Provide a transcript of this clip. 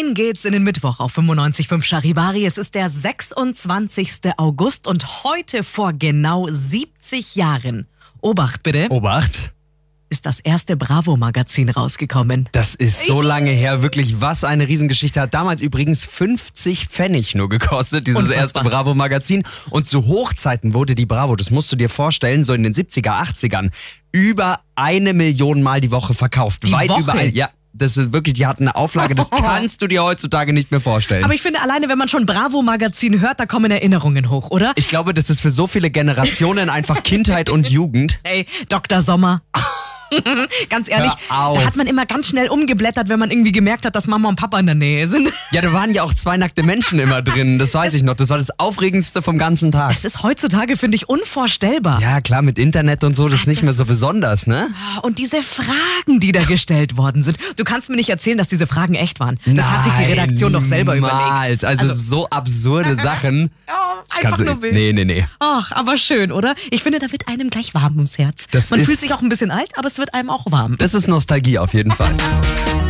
Rein geht's in den Mittwoch auf 95.5 Charivari. Es ist der 26. August und heute vor genau 70 Jahren, Obacht bitte, Obacht. ist das erste Bravo-Magazin rausgekommen. Das ist so lange her, wirklich, was eine Riesengeschichte. Hat damals übrigens 50 Pfennig nur gekostet, dieses Unfassbar. erste Bravo-Magazin. Und zu Hochzeiten wurde die Bravo, das musst du dir vorstellen, so in den 70er, 80ern, über 1 Million Mal die Woche verkauft. Die Weit Woche? über ein, ja. Das ist wirklich, die hatten eine Auflage, das kannst du dir heutzutage nicht mehr vorstellen. Aber ich finde, alleine wenn man schon Bravo-Magazin hört, da kommen Erinnerungen hoch, oder? Ich glaube, das ist für so viele Generationen einfach Kindheit und Jugend. Hey, Dr. Sommer. Ganz ehrlich, Hör auf. da hat man immer ganz schnell umgeblättert, wenn man irgendwie gemerkt hat, dass Mama und Papa in der Nähe sind. Ja, da waren ja auch 2 nackte Menschen immer drin, das weiß ich noch. Das war das Aufregendste vom ganzen Tag. Das ist heutzutage, finde ich, unvorstellbar. Ja, klar, mit Internet und so, das ist nicht mehr so besonders, ne? Und diese Fragen, die da gestellt worden sind. Du kannst mir nicht erzählen, dass diese Fragen echt waren. Das hat sich die Redaktion doch selber überlegt. Also so absurde Sachen. Ja, Das einfach kannst du, nur wild. nee. Ach, aber schön, oder? Ich finde, da wird einem gleich warm ums Herz. Das Man ist- fühlt sich auch ein bisschen alt, aber es wird einem auch warm. Das ist Nostalgie auf jeden Fall.